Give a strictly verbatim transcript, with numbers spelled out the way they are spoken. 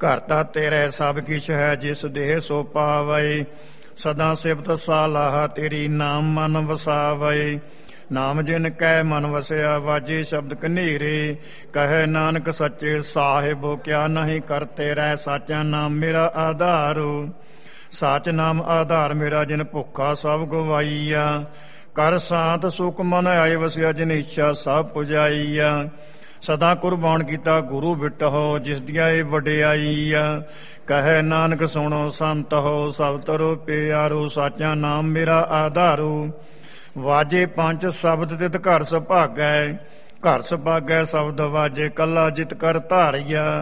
ਘਰਤਾ ਤੇਰੇ ਸਭ ਕਿਛ ਹੈ, ਜਿਸ ਦੇਹ ਸੋ ਪਾਵੈ। ਸਦਾ ਸਿਫਤ ਸਾਲਾਹ ਤੇਰੀ, ਨਾਮ ਮਨ ਵਸਾਵੈ। ਨਾਮ ਜਿਨ ਕੈ ਮਨ ਵਸਿਆ, ਵਾਜੇ ਸ਼ਬਦ ਕਨੇਰੇ। ਕਹੈ ਨਾਨਕ ਸੱਚੇ ਸਾਹਿਬ, ਕਿਆ ਨਹੀਂ ਕਰ ਤੇਰਾ। ਸਾਚਾ ਨਾਮ ਮੇਰਾ ਆਧਾਰੋ, ਸਾਚ ਨਾਮ ਆਧਾਰ ਮੇਰਾ। ਜਿਨ ਭੁੱਖਾ ਸਭ ਗਵਾਈਆ, ਕਰ ਸਾਤ ਸੁਖ ਮਨ ਆਏ ਵਸਿਆ। ਜਿਨ ਇੱਛਾ ਸਭ ਪੁਜਾਈਆ, ਸਦਾ ਕੁਰਬਾਨ ਕੀਤਾ ਗੁਰੂ ਬਿਟਹੁ। ਜਿਸ ਦੀਆਂ ਇਹ ਵਡਿਆਈਆ, ਕਹੈ ਨਾਨਕ ਸੁਣੋ ਸੰਤ ਹੋ। ਸਭ ਤਰੋ ਪਿਆਰੋ, ਸਾਚਾ ਨਾਮ ਮੇਰਾ ਆਧਾਰੋ। ਵਾਜੇ ਪੰਜ ਸ਼ਬਦ ਤਿਤ ਘਰ ਸੁਭਾਗੈ, ਘਰ ਸੁਭਾਗੈ ਸ਼ਬਦ ਵਾਜੇ। ਕੱਲਾ ਜਿਤ ਕਰ ਧਾਰਿਆ,